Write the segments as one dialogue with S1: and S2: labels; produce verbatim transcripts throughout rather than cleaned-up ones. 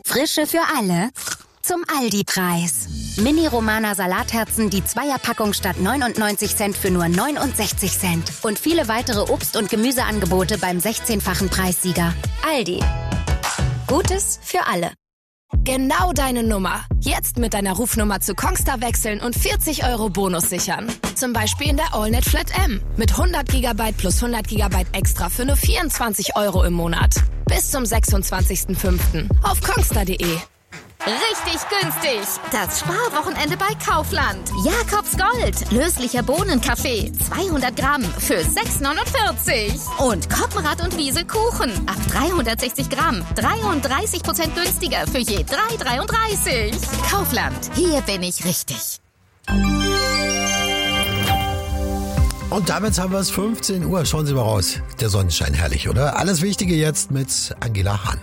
S1: Frische für alle zum Aldi-Preis. Mini-Romana Salatherzen, die Zweierpackung statt neunundneunzig Cent für nur neunundsechzig Cent. Und viele weitere Obst- und Gemüseangebote beim sechzehnfachen Preissieger. Aldi. Gutes für alle.
S2: Genau deine Nummer. Jetzt mit deiner Rufnummer zu Kongstar wechseln und vierzig Euro Bonus sichern. Zum Beispiel in der AllNet Flat M. Mit hundert Gigabyte plus hundert Gigabyte extra für nur vierundzwanzig Euro im Monat. Bis zum sechsundzwanzigsten fünften auf kongstar punkt de.
S3: Richtig günstig. Das Sparwochenende bei Kaufland. Jakobs Gold. Löslicher Bohnenkaffee. zweihundert Gramm für sechs neunundvierzig. Und Koppenrad und Wiese Kuchen. Ab dreihundertsechzig Gramm. dreiunddreißig Prozent günstiger für je drei dreiunddreißig. Kaufland. Hier bin ich richtig.
S4: Und damit haben wir es fünfzehn Uhr. Schauen Sie mal raus. Der Sonnenschein, herrlich, oder? Alles Wichtige jetzt mit Angela Hahn.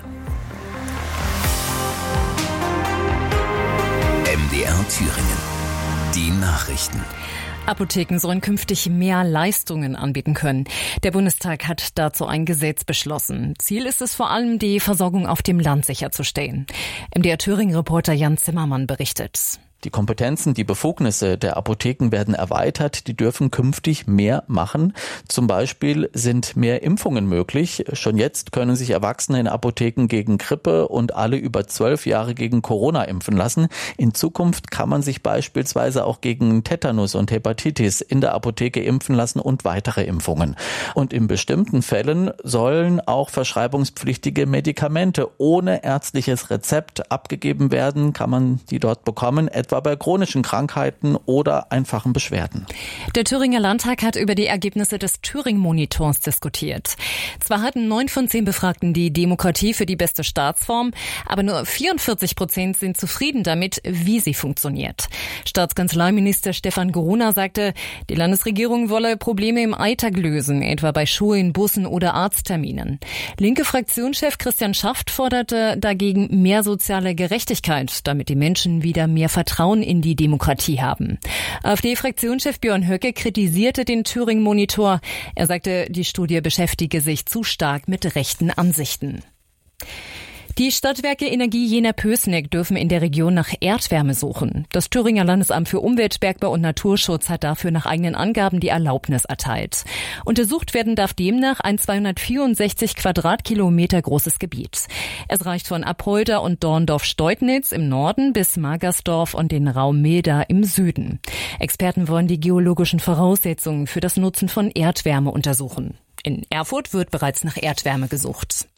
S5: M D R Thüringen. Die Nachrichten.
S6: Apotheken sollen künftig mehr Leistungen anbieten können. Der Bundestag hat dazu ein Gesetz beschlossen. Ziel ist es vor allem, die Versorgung auf dem Land sicherzustellen. M D R Thüringen-Reporter Jan Zimmermann berichtet.
S7: Die Kompetenzen, die Befugnisse der Apotheken werden erweitert. Die dürfen künftig mehr machen. Zum Beispiel sind mehr Impfungen möglich. Schon jetzt können sich Erwachsene in Apotheken gegen Grippe und alle über zwölf Jahre gegen Corona impfen lassen. In Zukunft kann man sich beispielsweise auch gegen Tetanus und Hepatitis in der Apotheke impfen lassen und weitere Impfungen. Und in bestimmten Fällen sollen auch verschreibungspflichtige Medikamente ohne ärztliches Rezept abgegeben werden. Kann man die dort bekommen, etwa bei chronischen Krankheiten oder einfachen Beschwerden.
S6: Der Thüringer Landtag hat über die Ergebnisse des Thüringen-Monitors diskutiert. Zwar hatten neun von zehn Befragten die Demokratie für die beste Staatsform, aber nur vierundvierzig Prozent sind zufrieden damit, wie sie funktioniert. Staatskanzleiminister Stefan Gruner sagte, die Landesregierung wolle Probleme im Alltag lösen, etwa bei Schulen, Bussen oder Arztterminen. Linke Fraktionschef Christian Schaft forderte dagegen mehr soziale Gerechtigkeit, damit die Menschen wieder mehr Vertrauen in die Demokratie haben. AfD-Fraktionschef Björn Höcke kritisierte den Thüringen-Monitor. Er sagte, die Studie beschäftige sich zu stark mit rechten Ansichten. Die Stadtwerke Energie Jena-Pößneck dürfen in der Region nach Erdwärme suchen. Das Thüringer Landesamt für Umwelt, Bergbau und Naturschutz hat dafür nach eigenen Angaben die Erlaubnis erteilt. Untersucht werden darf demnach ein zweihundertvierundsechzig Quadratkilometer großes Gebiet. Es reicht von Apolda und Dorndorf-Steutnitz im Norden bis Magersdorf und den Raum Milda im Süden. Experten wollen die geologischen Voraussetzungen für das Nutzen von Erdwärme untersuchen. In Erfurt wird bereits nach Erdwärme gesucht.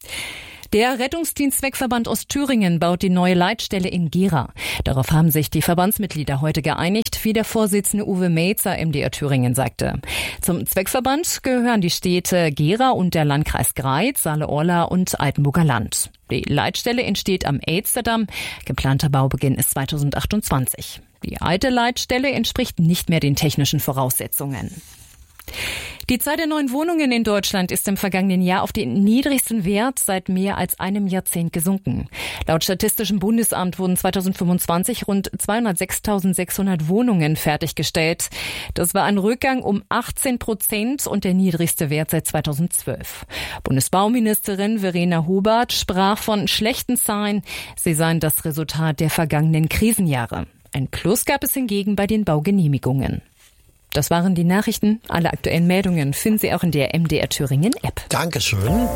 S6: Der Rettungsdienstzweckverband Ostthüringen baut die neue Leitstelle in Gera. Darauf haben sich die Verbandsmitglieder heute geeinigt, wie der Vorsitzende Uwe Melzer M D R Thüringen sagte. Zum Zweckverband gehören die Städte Gera und der Landkreis Greiz, Saale-Orla und Altenburger Land. Die Leitstelle entsteht am Elsterdamm. Geplanter Baubeginn ist zweitausendachtundzwanzig. Die alte Leitstelle entspricht nicht mehr den technischen Voraussetzungen. Die Zahl der neuen Wohnungen in Deutschland ist im vergangenen Jahr auf den niedrigsten Wert seit mehr als einem Jahrzehnt gesunken. Laut Statistischem Bundesamt wurden zweitausendfünfundzwanzig rund zweihundertsechstausendsechshundert Wohnungen fertiggestellt. Das war ein Rückgang um achtzehn Prozent und der niedrigste Wert seit zweitausendzwölf. Bundesbauministerin Verena Hubert sprach von schlechten Zahlen. Sie seien das Resultat der vergangenen Krisenjahre. Ein Plus gab es hingegen bei den Baugenehmigungen. Das waren die Nachrichten. Alle aktuellen Meldungen finden Sie auch in der M D R Thüringen App.
S4: Dankeschön.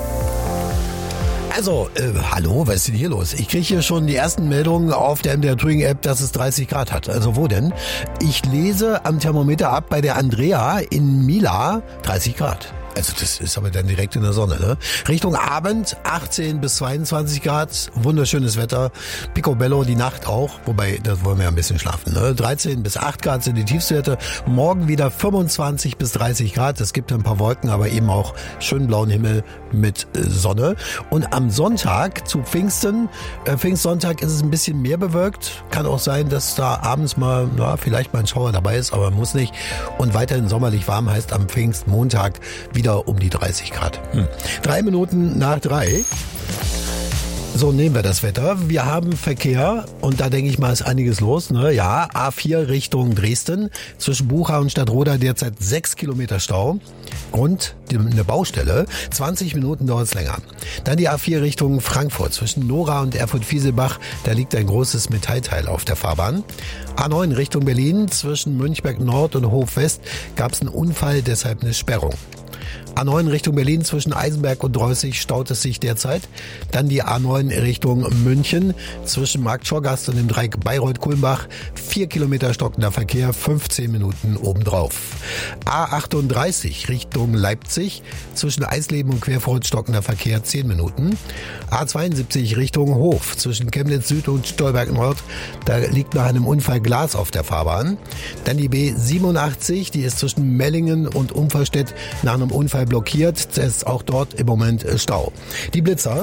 S4: Also, äh, hallo, was ist denn hier los? Ich kriege hier schon die ersten Meldungen auf der M D R Thüringen App, dass es dreißig Grad hat. Also wo denn? Ich lese am Thermometer ab bei der Andrea in Mila dreißig Grad. Also das ist aber dann direkt in der Sonne, ne? Richtung Abend achtzehn bis zweiundzwanzig Grad, wunderschönes Wetter, Picobello die Nacht auch, wobei, das wollen wir ja ein bisschen schlafen, ne? dreizehn bis acht Grad sind die Tiefstwerte, morgen wieder fünfundzwanzig bis dreißig Grad, es gibt ein paar Wolken, aber eben auch schön blauen Himmel mit äh, Sonne. Und am Sonntag zu Pfingsten, äh, Pfingstsonntag ist es ein bisschen mehr bewölkt, kann auch sein, dass da abends mal, na, vielleicht mal ein Schauer dabei ist, aber muss nicht. Und weiterhin sommerlich warm heißt am Pfingstmontag wieder um die dreißig Grad. Hm. Drei Minuten nach drei. So nehmen wir das Wetter. Wir haben Verkehr und da denke ich mal, ist einiges los. Ne? Ja, A vier Richtung Dresden. Zwischen Bucha und Stadtroda derzeit sechs Kilometer Stau. Und eine Baustelle. zwanzig Minuten dauert es länger. Dann die A vier Richtung Frankfurt. Zwischen Nora und Erfurt-Fieselbach. Da liegt ein großes Metallteil auf der Fahrbahn. A neun Richtung Berlin. Zwischen Münchberg Nord und Hof West gab es einen Unfall, deshalb eine Sperrung. A neun Richtung Berlin zwischen Eisenberg und Dreußig staut es sich derzeit. Dann die A neun Richtung München zwischen Markt-Schorgast und dem Dreieck Bayreuth-Kulmbach. Vier Kilometer stockender Verkehr, fünfzehn Minuten obendrauf. A achtunddreißig Richtung Leipzig zwischen Eisleben und Querfurt stockender Verkehr, zehn Minuten. A zweiundsiebzig Richtung Hof zwischen Chemnitz Süd und Stolberg Nord. Da liegt nach einem Unfall Glas auf der Fahrbahn. Dann die B siebenundachtzig, die ist zwischen Mellingen und Umferstedt nach einem Unfall blockiert. Es ist auch dort im Moment Stau. Die Blitzer.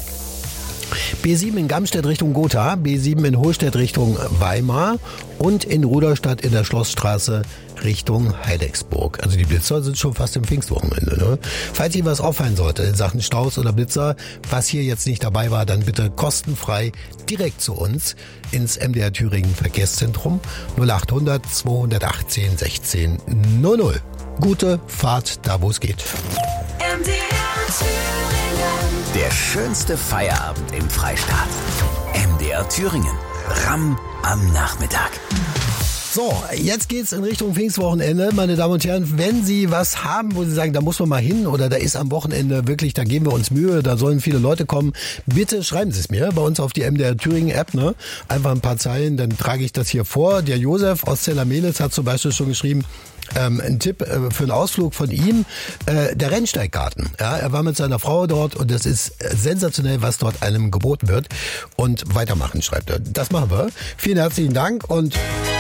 S4: B sieben in Gamstedt Richtung Gotha, B sieben in Hohlstedt Richtung Weimar und in Ruderstadt in der Schlossstraße Richtung Heidecksburg. Also die Blitzer sind schon fast im Pfingstwochenende. Ne? Falls Ihnen was auffallen sollte in Sachen Staus oder Blitzer, was hier jetzt nicht dabei war, dann bitte kostenfrei direkt zu uns ins M D R Thüringen Verkehrszentrum null achthundert zweihundertachtzehn sechzehn null null. Gute Fahrt da, wo es geht.
S5: M D R Thüringen. Der schönste Feierabend im Freistaat. M D R Thüringen. Ramm am Nachmittag.
S4: So, jetzt geht's in Richtung Pfingstwochenende. Meine Damen und Herren, wenn Sie was haben, wo Sie sagen, da muss man mal hin oder da ist am Wochenende wirklich, da geben wir uns Mühe, da sollen viele Leute kommen, bitte schreiben Sie es mir bei uns auf die M D R Thüringen App. Ne? Einfach ein paar Zeilen, dann trage ich das hier vor. Der Josef aus Zellermelitz hat zum Beispiel schon geschrieben, Ähm, ein Tipp äh, für einen Ausflug von ihm, äh, der Rennsteiggarten. Ja, er war mit seiner Frau dort und das ist sensationell, was dort einem geboten wird. Und weitermachen, schreibt er. Das machen wir. Vielen herzlichen Dank und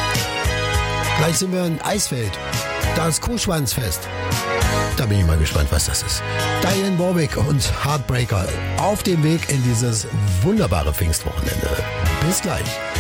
S4: gleich sind wir in Eisfeld. Das Kuhschwanzfest. Da bin ich mal gespannt, was das ist. Diane Warwick und Heartbreaker auf dem Weg in dieses wunderbare Pfingstwochenende. Bis gleich.